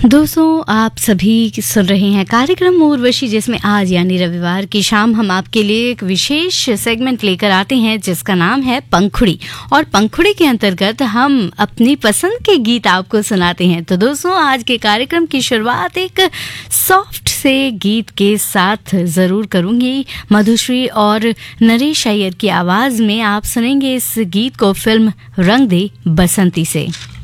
दोस्तों, आप सभी सुन रहे हैं कार्यक्रम उर्वशी, जिसमें आज यानी रविवार की शाम हम आपके लिए एक विशेष सेगमेंट लेकर आते हैं जिसका नाम है पंखुड़ी। और पंखुड़ी के अंतर्गत हम अपनी पसंद के गीत आपको सुनाते हैं। तो दोस्तों, आज के कार्यक्रम की शुरुआत एक सॉफ्ट से गीत के साथ ज़रूर करूंगी। मधुश्री और नरेश अय्यर की आवाज़ में आप सुनेंगे इस गीत को फिल्म रंग दे बसंती से।